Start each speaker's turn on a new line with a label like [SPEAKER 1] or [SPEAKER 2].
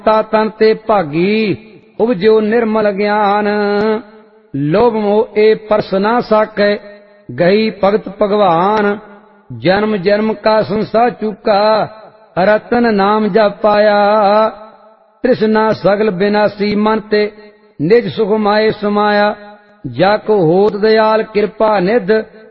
[SPEAKER 1] ਤਾ ਤਨ ਤੇ ਭਾਗੀ ਉਪਜਿਓ ਨਿਰਮਲ ਗਿਆਨ। ਲੋਭ ਮੋਹ ਇਹ ਪਰਸ ਨਾ ਸਾਕੈ ਗਈ ਭਗਤ ਭਗਵਾਨ। ਜਨਮ ਜਨਮ ਕਾ ਸੰਸਾ ਚੁਕਾ ਰਤਨ ਨਾਮ ਜਪਾਇਆ। ਤ੍ਰਿਸ਼ਨਾ ਸਗਲ ਬਿਨਾਸੀ ਮਨ ਤੇ ਨਿਜ ਸੁਖ ਮਾਏ ਸਮਾਇਆ। ਜਾ ਕੋ ਹੋਤ ਦਇਆਲ ਕਿਰਪਾ ਨਿਧ